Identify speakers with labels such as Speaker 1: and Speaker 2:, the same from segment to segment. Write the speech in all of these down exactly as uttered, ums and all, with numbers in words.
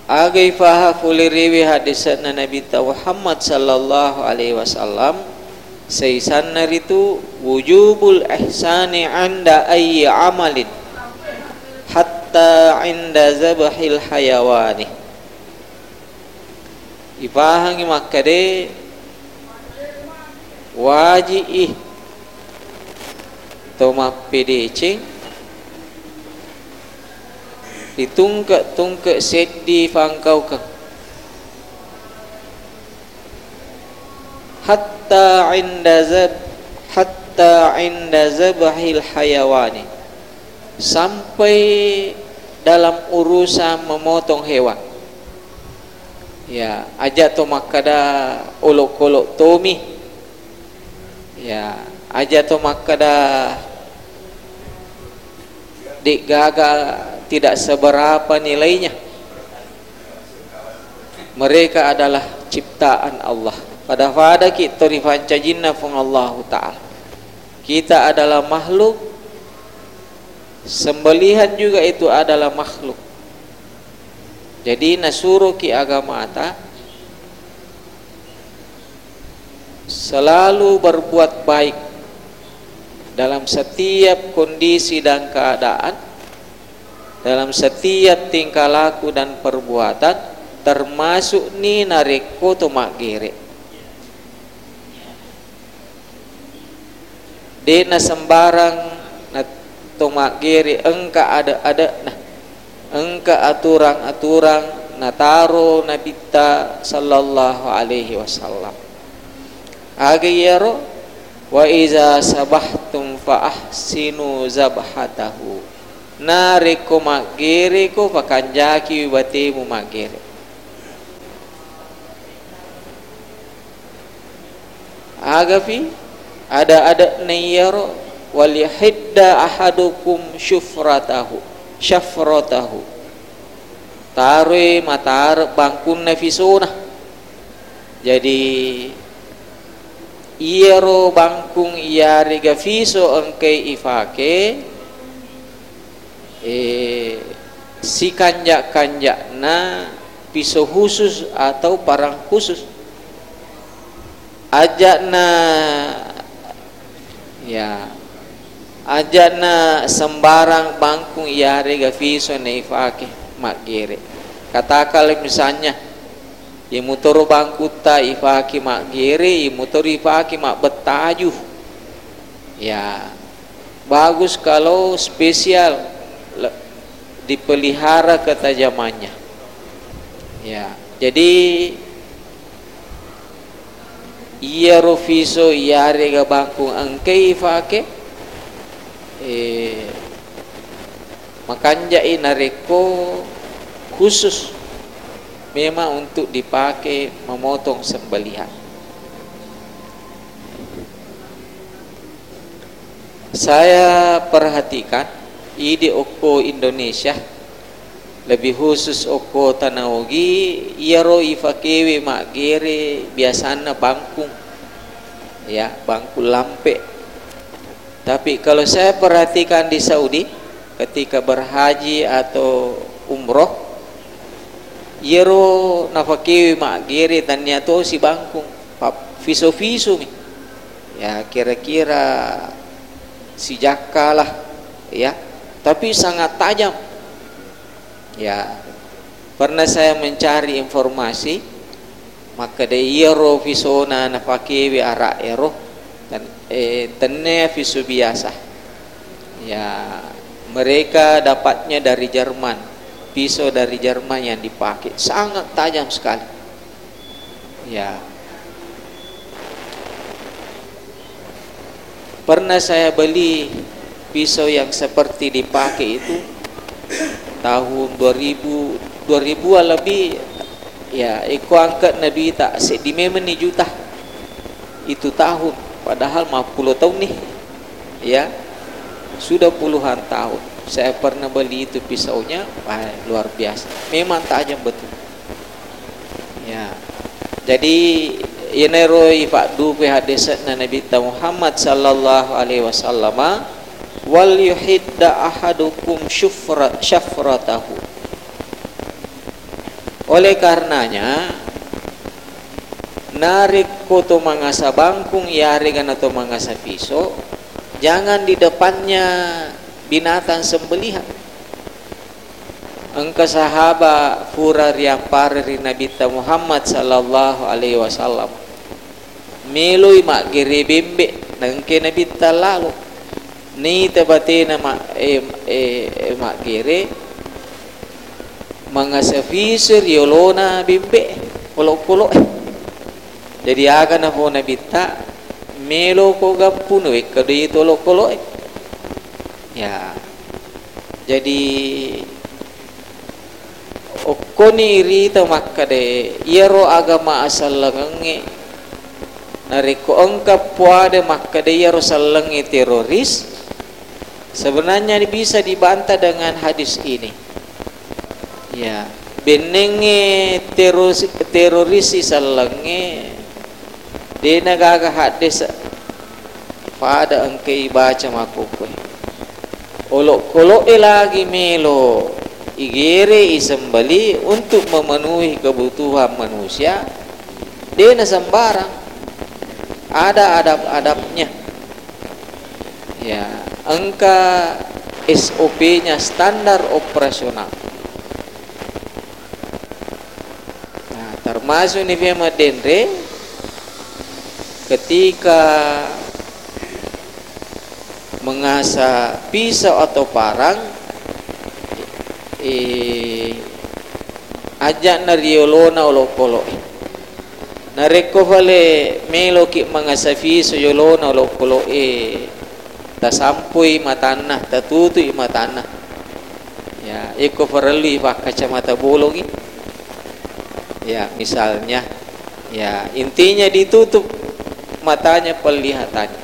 Speaker 1: agai faha fuliriwi hadisatna Nabi Muhammad sallallahu alaihi wasallam seisanna itu wujubul ihsani anda ayyi amalin hatta inda zabahil hayawani. Ipahangi makade wajib toma P D C ditungkak-tungkak sedih fangkau ke hatta inda zab hatta inda zabahil hayawani, sampai dalam urusan memotong hewan. Ya, aja to makada olok-olok tomi. Ya, aja to makada dik gaga tidak seberapa nilainya. Mereka adalah ciptaan Allah. Pada pada kita rifanca jinna fung Allah Ta'ala. Kita adalah makhluk, sembelihan juga itu adalah makhluk. Jadi nasuruh ki agama ata selalu berbuat baik dalam setiap kondisi dan keadaan, dalam setiap tingkah laku dan perbuatan, termasuk ni nareko to magere. Dena sembarang na to magere engka ada-ada nah engka aturan-aturan nataro nabita sallallahu alaihi wasallam. Agayaro wa iza sabahtum fa ahsinu zabhatahu. Nareko magere ko pakanjaki batemu magere. Agafi ada-ada niyaro wal yahidda ahadukum syufratahu syafratahu. Tarwe matar bangkun nafisuna. Jadi iero bangkung iari gafiso engkei ifake eh si kanjak-kanjak na pisau khusus atau parang khusus ajak na ya ajak na sembarang bangkung iari gafiso na ifake magere. Katakan misalnya ya motor bangku ta ifaki mak gere, motor ifaki mak betaju. Ya bagus kalau spesial dipelihara ketajamannya. Ya jadi iya rofiso iya rega bangku angke ifake eh makanya inareko khusus memang untuk dipakai memotong sembelihan. Saya perhatikan ide oko Indonesia lebih khusus oko Tanaogi iaro ifakewe magere biasana bangkung ya bangku lampe. Tapi kalau saya perhatikan di Saudi ketika berhaji atau umroh yero nafakewe magere tanya to si bangkung fiso-fiso mi ya kira-kira si jakalah ya tapi sangat tajam ya. Pernah saya mencari informasi maka de yero fisona nafakewe ara ero dan eh tenne fiso biasa ya mereka dapatnya dari Jerman, pisau dari Jerman yang dipakai sangat tajam sekali. Ya. Pernah saya beli pisau yang seperti dipakai itu tahun dua ribu dua ribu lebih ya eko angkat nabi tak sedimemeni juta itu tahun padahal lima puluh tahun nih ya sudah puluhan tahun saya pernah beli itu pisaunya wah, luar biasa memang tajam betul ya. Jadi yeneroi pak du pe hadisatna Nabi Muhammad sallallahu alaihi wasallam wal yuhidda ahadukum syufra syafratahu Oleh karenanya narik ko to mangasa bangkung yari gana to mangasa piso, jangan di depannya binatang sembelihan. Engka sahaba fura riang parri Nabi Muhammad sallallahu alaihi wasallam meloi mak gere bembe nangke Nabi lalu ni tabatena mak eh, eh, mak gere mangasa fisir yolona bembe kolok-kolok. Jadi akan apa Nabi ta melo ko gampun we kadi tolok-kolok. Ya. Jadi okoni rita makkade yero agama asal langange nariko engkap puade makkade yero salangi teroris. Sebenarnya bisa dibantah dengan hadis ini. Ya, benenge teroris teroris salangi de nagaga hadis pada engke baca makukwe. Olok-kolok lagi melo igere isembali untuk memenuhi kebutuhan manusia, dena sembarang, ada adab-adabnya. Ya, angka S O P-nya standar operasional. Nah, termasuk ini firman Dendre ketika mengasah pisau atau parang, eh, ajak nariolona olokolo nareko vale melo ki mangasafi so yolona olokolo e tasampui matana tatutui matana ya eko perlu pak kacamata bolong ya misalnya ya intinya ditutup matanya penglihatannya,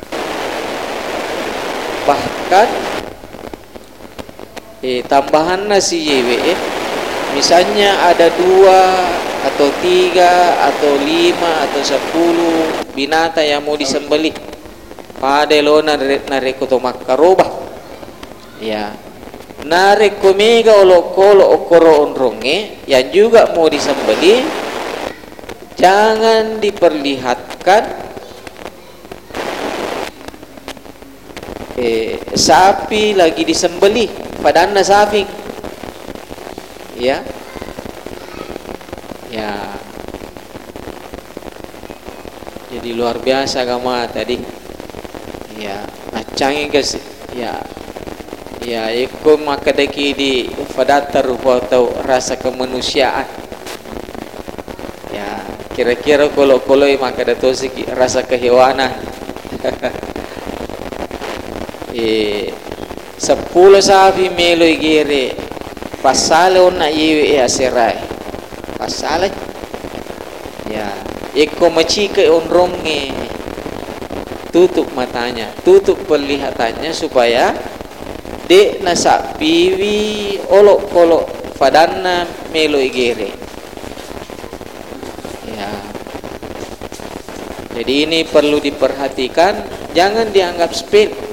Speaker 1: bahkan Eh, tambahan nasi Y W eh, misalnya ada dua atau tiga atau lima atau sepuluh binatang yang mau disembelih pada lona nareko to makarobah ya nareko mega olokolo okoro onronge yang juga mau disembelih, jangan diperlihatkan eh, sapi lagi disembelih padahal sapi ya ya jadi luar biasa agama tadi ya acangi guys ya ya iko makadeki di fadatar atau rasa kemanusiaan ya kira-kira kalau-kalau makadatosi rasa kehewanan eh sepuluh sapi melo igere pasale onna yewe aserai pasale ya eko macike onronge tutup matanya tutup penglihatannya supaya de nasak piwi olok kolok fadanna melo igere ya. Jadi ini perlu diperhatikan, jangan dianggap sepele.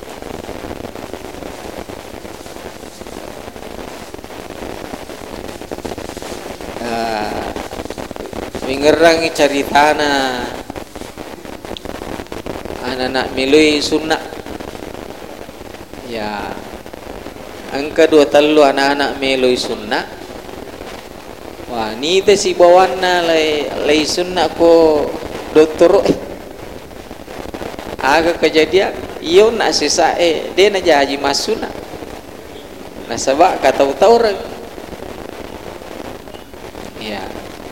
Speaker 1: Ngerangi caritana anak-anak milui sunnah ya angka dua telu anak-anak milui sunnah wah ni te si bawana lay lay sunnah ko doktor aga kejadian iyo nak sisa eh dia na jaji masuna nasabak kata tahu orang ya.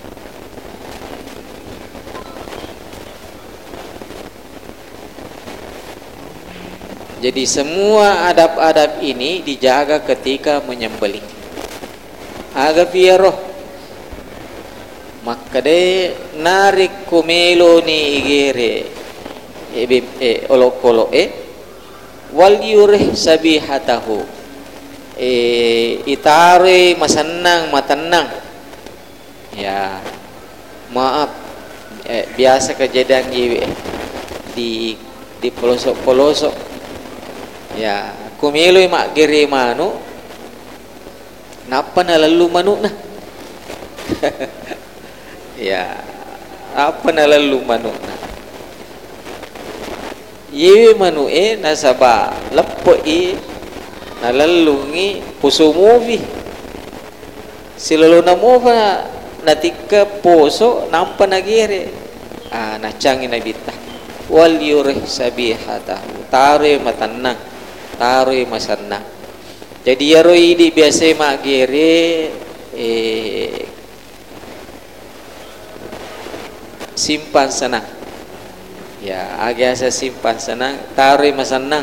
Speaker 1: Jadi semua adab-adab ini dijaga ketika menyembelih. Aga piero maka de narik kumelo ni igere e e olokolo e wal yurih sabihatahu e itare masanang matenang ya maaf eh, biasa kejadian di di pelosok-pelosok ya kumilo mak gere manu napa na lalu manu na Ya, apa na lalu manu na ye manu e nasaba lepo e nalalungi puso movie silolo na mova natika poso nampa nagire ah nacangi nabita wal yurih sabihatahu tare matanang tare masanang. Jadi yaro ini biasa magire eh simpan senang. Ya, agak saya simpan senang, taruh masanang.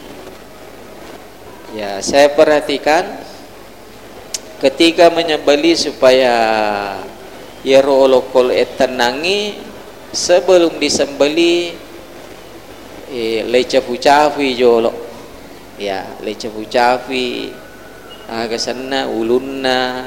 Speaker 1: Ya, saya perhatikan ketika menyembeli supaya yaro olokol etenangi sebelum disembeli eh lecafu-cafu jolo. Ya, lecafu-cafu agak sana ulunna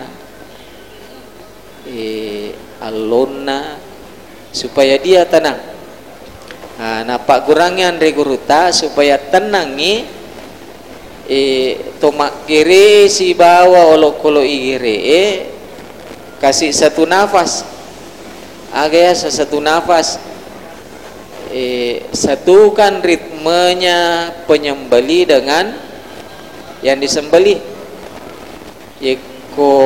Speaker 1: eh alonna supaya dia tenang. Nah, napak kurangnya andre guruta supaya tenangi eh tomak kiri si bawa olok-olok igire eh kasih satu nafas agak satu nafas eh satukan ritmenya penyembeli dengan yang disembeli. Yeko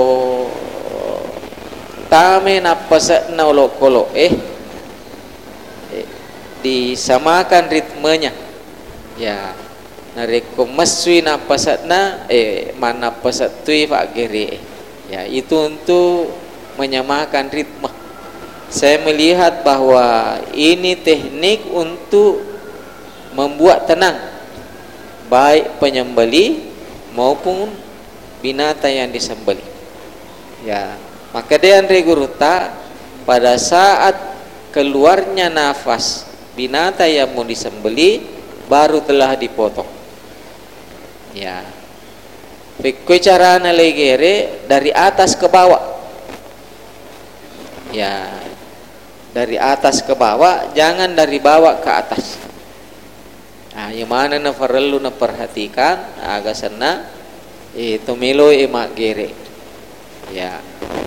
Speaker 1: tame napasa na olok-olok eh, eh disamakan ritmenya. Ya, nareko masui napasa na eh mana pasatui pak gere. Ya, itu untuk menyamakan ritme. Saya melihat bahwa ini teknik untuk membuat tenang baik penyembeli maupun binatang yang disembeli. Ya, maka dia andre guruta pada saat keluarnya nafas binatang yang mau disembeli baru telah dipotong. Ya, pikir cara nalegere dari atas ke bawah. Ya, dari atas ke bawah, jangan dari bawah ke atas. Nah, yang mana na perlu na perhatikan agak sana itu milo emak gere. Ya,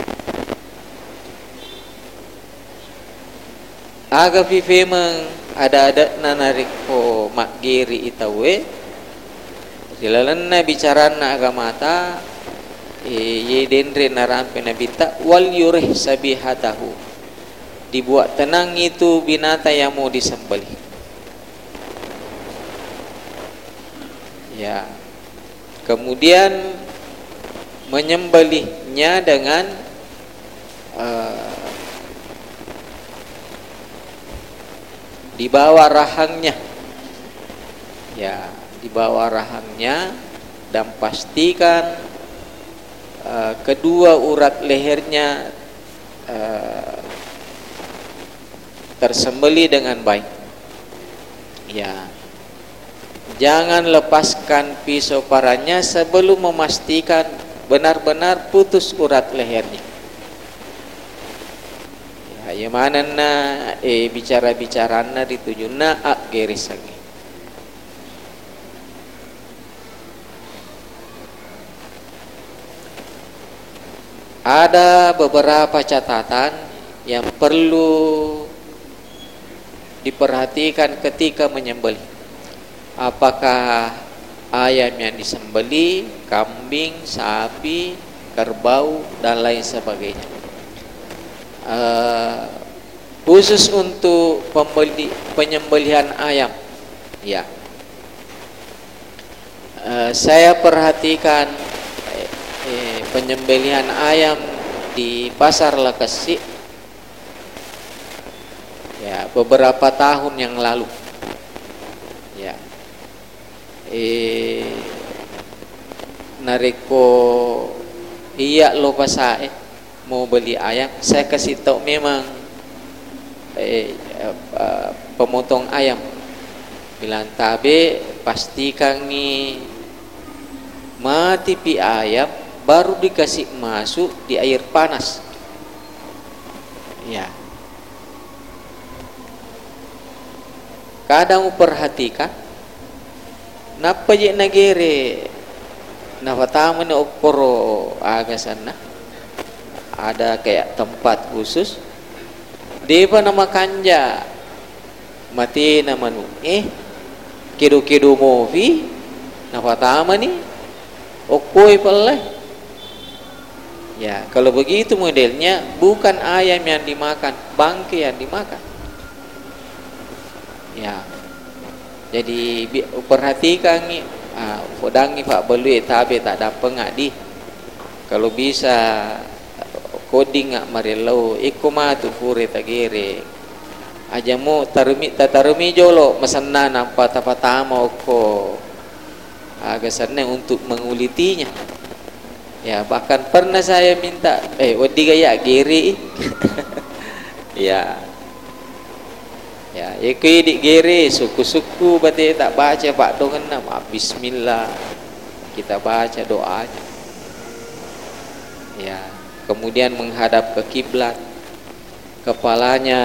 Speaker 1: agak pipi meng ada-ada na nariko mak gere itawe dilalan na bicara na agamata eh ye dendre narampe nabita wal yurih sabihatahu, dibuat tenang itu binatang yang mau disembelih. Ya, kemudian menyembelihnya dengan uh, di bawah rahangnya. Ya, di bawah rahangnya dan pastikan uh, kedua urat lehernya uh, tersembeli dengan baik. Ya, jangan lepaskan pisau paranya sebelum memastikan benar-benar putus urat lehernya. Ya, yang mana na eh bicara-bicara na dituju na ak geris lagi. Ada beberapa catatan yang perlu diperhatikan ketika menyembelih. Apakah ayam yang disembelih, kambing, sapi, kerbau dan lain sebagainya. Uh, khusus untuk pembeli, penyembelihan ayam, ya. Uh, saya perhatikan eh, eh, penyembelihan ayam di pasar Lekesi. Ya, beberapa tahun yang lalu. Ya. Eh nariko iya lo pasae mau beli ayam, saya kasih tahu memang eh, eh, pemotong ayam. Bilang tabe pastikan nih mati pi ayam baru dikasih masuk di air panas. Ya. Kadang perhatikan napa je nagere napa tamu ne oporo aga sana ada kayak tempat khusus deva nama kanja mati nama nu eh kedo-kedo movi napa tama nih okoi pala. Ya, kalau begitu modelnya bukan ayam yang dimakan, bangkai yang dimakan. Ya. Jadi perhatikan ni, ah, podangi pak belui tabe tak ada pengadi. Kalau bisa coding ngak marelau, ikuma tu pure tagere. Ajamu tarumi tatarumi jolo mesana nampa tapatama oko. Agak senang untuk mengulitinya. Ya, bahkan pernah saya minta eh wadi gaya gere. Ya. Ya, iki di gere suku-suku berarti tak baca pak dongan nama bismillah. Kita baca doanya. Ya, kemudian menghadap ke kiblat. Kepalanya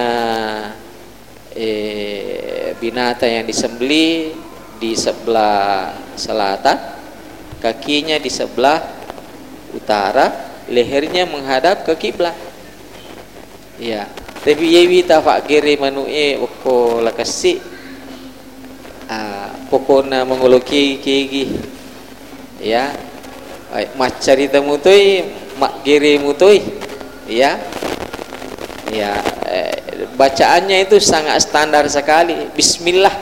Speaker 1: eh binatang yang disembelih di sebelah selatan, kakinya di sebelah utara, lehernya menghadap ke kiblat. Ya, tapi yewi tafak gere manue oko lakasi ah pokona mengoloki kigi. Ya, macari temutoi mak gere mutoi. Ya. Ya, eh, bacaannya itu sangat standar sekali. Bismillah.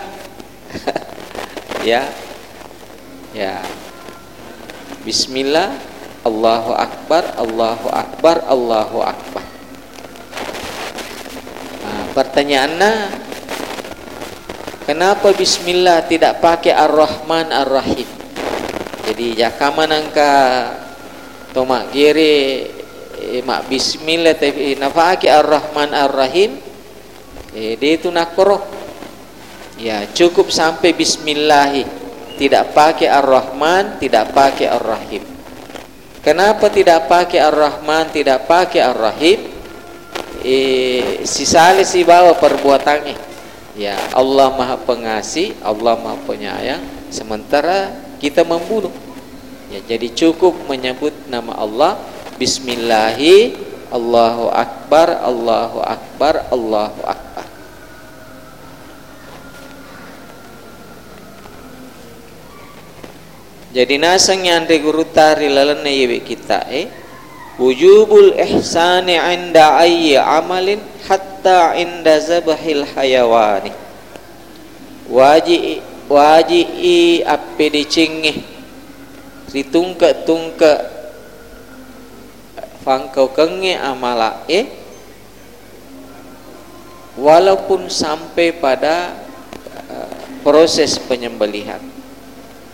Speaker 1: Ya. Ya. Bismillah, Allahu Akbar, Allahu Akbar, Allahu Akbar. Nah, pertanyaannya, kenapa Bismillah tidak pakai Ar-Rahman Ar-Rahim? Jadi jakaman angka tomak gere eh, mak Bismillah tapi nafaki Ar-Rahman Ar-Rahim, eh, dia itu nakroh. Ya, cukup sampai Bismillahi, tidak pakai Ar-Rahman, tidak pakai Ar-Rahim. Kenapa tidak pakai Ar-Rahman, tidak pakai Ar-Rahim? Eh, sisale si bawa perbuatannya. Ya, Allah Maha Pengasih, Allah Maha Penyayang, sementara kita membunuh. Ya, jadi cukup menyebut nama Allah, Bismillahi, Allahu Akbar, Allahu Akbar, Allahu Akbar. Jadi nasang yang de guru tari lalana yewe kita eh wujubul ihsani inda ayyi amalin hatta inda zabahil hayawani. Wajib wajib ape dicingih ditungka-tungka fangkau kenge amala eh walaupun sampai pada uh, proses penyembelihan.